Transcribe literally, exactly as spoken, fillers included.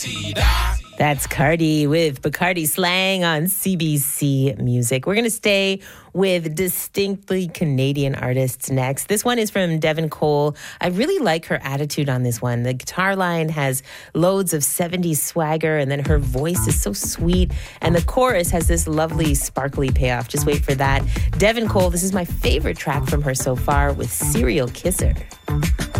That's Cardi with Bacardi Slang on C B C Music. We're going to stay with distinctly Canadian artists next. This one is from Devin Cole. I really like her attitude on this one. The guitar line has loads of seventies swagger, and then her voice is so sweet. And the chorus has this lovely sparkly payoff. Just wait for that. Devin Cole, this is my favorite track from her so far with Serial Kisser.